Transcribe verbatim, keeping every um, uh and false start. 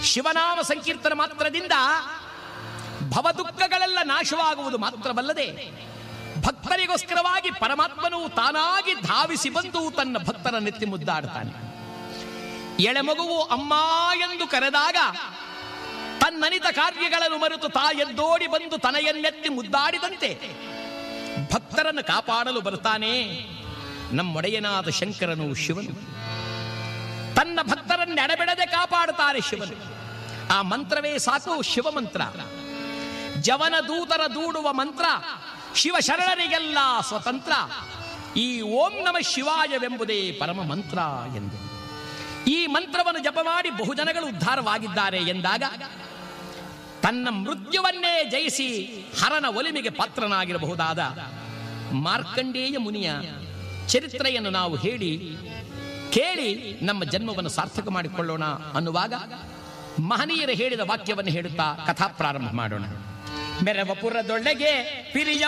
ಶಿವನಾಮ ಸಂಕೀರ್ತನ ಮಾತ್ರದಿಂದ ಭವದುಃಖಗಳೆಲ್ಲ ನಾಶವಾಗುವುದು ಮಾತ್ರವಲ್ಲದೆ ಭಕ್ತರಿಗೋಸ್ಕರವಾಗಿ ಪರಮಾತ್ಮನು ತಾನಾಗಿ ಧಾವಿಸಿ ಬಂದು ತನ್ನ ಭಕ್ತರ ನೆತ್ತಿ ಮುದ್ದಾಡ್ತಾನೆ. ಎಳೆಮಗುವು ಅಮ್ಮ ಎಂದು ಕರೆದಾಗ ತನ್ನನಿತ ಕಾರ್ಯಗಳನ್ನು ಮರೆತು ತಾ ಎದ್ದೋಡಿ ಬಂದು ತನೆಯನ್ನೆತ್ತಿ ಮುದ್ದಾಡಿದಂತೆ ಭಕ್ತರನ್ನು ಕಾಪಾಡಲು ಬರ್ತಾನೆ ನಮ್ಮೊಡೆಯನಾದ ಶಂಕರನು ಶಿವನು. ತನ್ನ ಭಕ್ತರನ್ನು ಎಡಬಿಡದೆ ಕಾಪಾಡುತ್ತಾರೆ ಶಿವನು. ಆ ಮಂತ್ರವೇ ಸಾಕು, ಶಿವ ಮಂತ್ರ. ಜವನ ದೂತರ ದೂಡುವ ಮಂತ್ರ, ಶಿವ ಶರಣರಿಗೆಲ್ಲ ಸ್ವತಂತ್ರ. ಈ ಓಂ ನಮ ಶಿವಾಯವೆಂಬುದೇ ಪರಮ ಮಂತ್ರ ಎಂದು ಈ ಮಂತ್ರವನ್ನು ಜಪ ಮಾಡಿ ಬಹುಜನಗಳು ಉದ್ಧಾರವಾಗಿದ್ದಾರೆ ಎಂದಾಗ ತನ್ನ ಮೃತ್ಯುವನ್ನೇ ಜಯಿಸಿ ಹರನ ಒಲಿಮೆಗೆ ಪಾತ್ರನಾಗಿರಬಹುದಾದ ಮಾರ್ಕಂಡೇಯ ಮುನಿಯ ಚರಿತ್ರೆಯನ್ನು ನಾವು ಹೇಳಿ ಕೇಳಿ ನಮ್ಮ ಜನ್ಮವನ್ನು ಸಾರ್ಥಕ ಮಾಡಿಕೊಳ್ಳೋಣ ಅನ್ನುವಾಗ ಮಹನೀಯರು ಹೇಳಿದ ವಾಕ್ಯವನ್ನು ಹೇಳುತ್ತಾ ಕಥಾ ಪ್ರಾರಂಭ ಮಾಡೋಣ. ಮೆರವಪುರದೊಳಗೆ ಪಿರಿಯ